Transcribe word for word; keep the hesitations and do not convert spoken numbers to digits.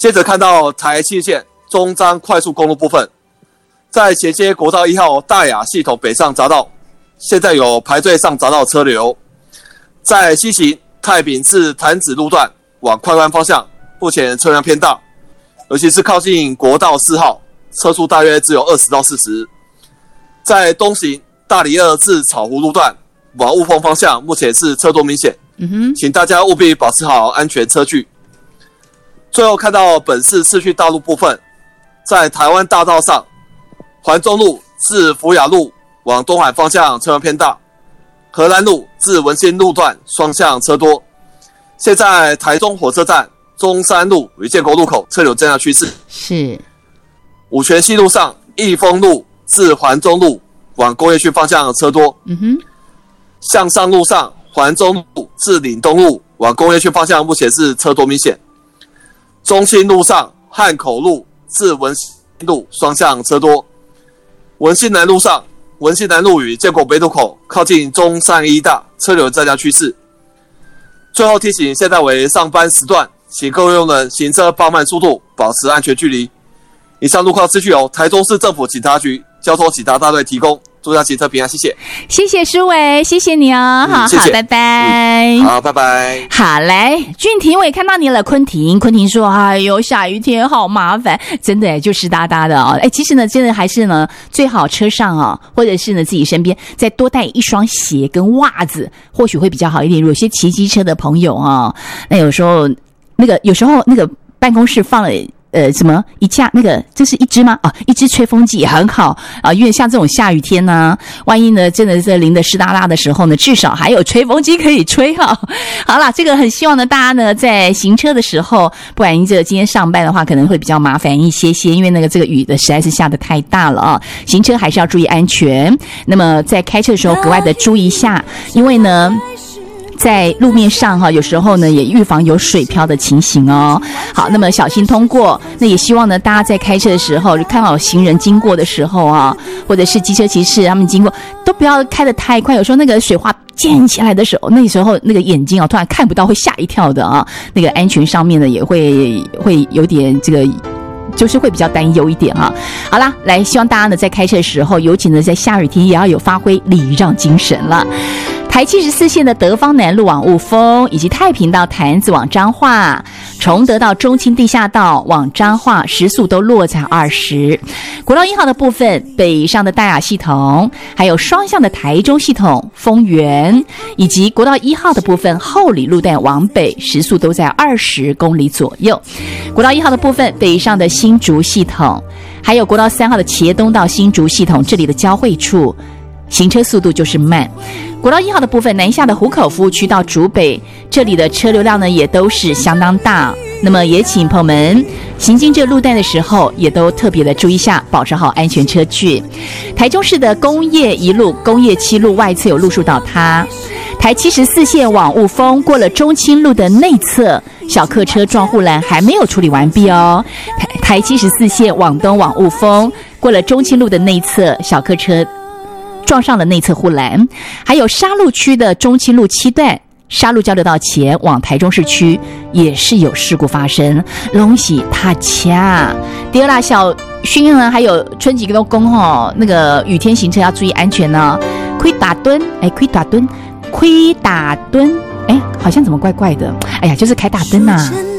接着看到台七线中彰快速公路部分，在衔接国道一号大雅系统北上匝道，现在有排队上匝道车流。在西行太平至潭子路段往快湾方向，目前车辆偏大，尤其是靠近国道四号，车速大约只有二十到四十。在东行大里二至草湖路段往雾峰方向，目前是车多明显，嗯哼，请大家务必保持好安全车距。最后看到本市市区道路部分，在台湾大道上，环中路至福雅路往东海方向车辆偏大，荷兰路至文心路段双向车多。现在台中火车站中山路与建国路口车流增加趋势。 是五权西路上益丰路至环中路往工业区方向车多。嗯哼。向上路上环中路至岭东路往工业区方向目前是车多明显。中兴路上汉口路至文心路双向车多。文心南路上文心南路与建国北路口靠近中山医大车流增加趋势。最后提醒，现在为上班时段，请各位用人行车放慢速度，保持安全距离。以上路况资讯由台中市政府警察局交通警察大队提供，祝大家行车平安，谢谢。 谢谢舒伟，谢谢你哦，好、嗯、好，拜拜、 嗯。好，拜拜。 好，来，俊廷，我也看到你了。昆廷，昆廷说：“哎呦，下雨天好麻烦，真的就湿哒哒的哦。哎，其实呢，真的还是呢，最好车上哦，或者是呢自己身边再多带一双鞋跟袜子，或许会比较好一点。有些骑机车的朋友啊、哦，那有时候那个有时候那个办公室放了。”呃，什么一架那个，这是一支吗？哦，一支吹风机也很好啊，因为像这种下雨天呢、啊，万一呢真的是淋得湿哒哒的时候呢，至少还有吹风机可以吹哈、哦。好啦，这个很希望呢，大家呢在行车的时候，不然这个今天上班的话，可能会比较麻烦一些些，因为那个这个雨的实在是下得太大了啊，行车还是要注意安全。那么在开车的时候格外的注意一下，因为呢。在路面上哈，有时候呢也预防有水漂的情形哦。好，那么小心通过。那也希望呢，大家在开车的时候，看到行人经过的时候啊，或者是机车骑士他们经过，都不要开得太快。有时候那个水花溅起来的时候，那时候那个眼睛啊突然看不到，会吓一跳的啊。那个安全上面呢也会会有点这个。就是会比较担忧一点哈。好啦，来，希望大家呢在开车的时候，尤其呢在下雨天，也要有发挥礼让精神了。台七十四线的德芳南路往雾峰，以及太平到潭子往彰化，崇德到中清地下道往彰化，时速都落在二十。国道一号的部分，北上的大雅系统，还有双向的台中系统丰原，以及国道一号的部分后里路段往北，时速都在二十公里左右。国道一号的部分，北上的新竹系统，还有国道三号的茄东到新竹系统这里的交汇处，行车速度就是慢。国道一号的部分，南下的湖口服务区到竹北，这里的车流量呢也都是相当大。那么也请朋友们行经这路段的时候，也都特别的注意一下，保持好安全车距。台中市的工业一路、工业七路外侧有路树倒塌。台七十四线往雾峰过了中清路的内侧，小客车撞护栏还没有处理完毕哦。台台七十四线往东往雾峰过了中清路的内侧，小客车撞上了内侧护栏。还有沙鹿区的中清路七段，沙鹿交流道前往台中市区也是有事故发生，恭喜大家。第二啦，小薰呢，还有春季都公吼，那个雨天行车要注意安全呢。亏打蹲，哎，亏打蹲，亏打蹲，哎，好像怎么怪怪的？哎呀，就是开大灯啊。